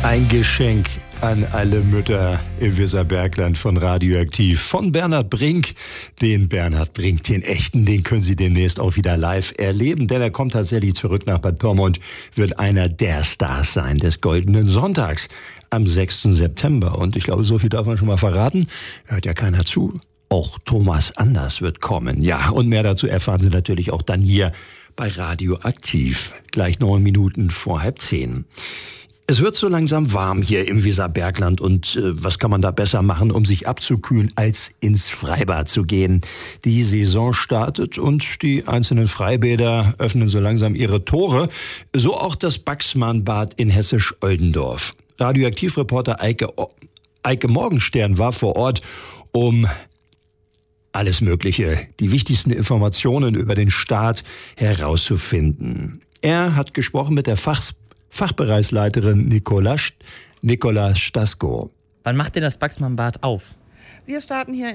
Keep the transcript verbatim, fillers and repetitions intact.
Ein Geschenk an alle Mütter im Weserbergland von Radioaktiv. Von Bernhard Brink. Den Bernhard Brink, den echten, den können Sie demnächst auch wieder live erleben. Denn er kommt tatsächlich zurück nach Bad Pyrmont, wird einer der Stars sein des Goldenen Sonntags am sechsten September. Und ich glaube, so viel darf man schon mal verraten. Hört ja keiner zu. Auch Thomas Anders wird kommen. Ja, und mehr dazu erfahren Sie natürlich auch dann hier bei Radioaktiv. Gleich neun Minuten vor halb zehn. Es wird so langsam warm hier im Weserbergland und äh, was kann man da besser machen, um sich abzukühlen, als ins Freibad zu gehen. Die Saison startet und die einzelnen Freibäder öffnen so langsam ihre Tore. So auch das Baxmann-Bad in Hessisch-Oldendorf. Radioaktivreporter Eike, Eike Morgenstern war vor Ort, um alles Mögliche, die wichtigsten Informationen über den Start herauszufinden. Er hat gesprochen mit der Fachs Fachbereichsleiterin Nicola, Nicola Stasko. Wann macht denn das Baxmann-Bad auf? Wir starten hier